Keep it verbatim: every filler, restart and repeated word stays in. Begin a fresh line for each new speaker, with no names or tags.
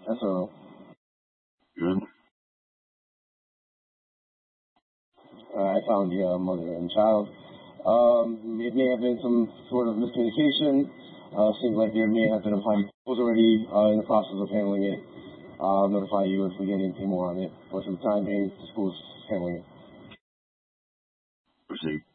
That's all.
Good.
Uh, I found the uh, mother and child. Um, it may have been some sort of miscommunication. Uh, seems like there may have been a party. I was already uh, in the process of handling it. I'll notify you if we get anything more on it. But for the time being, the school's handling it.
Proceed.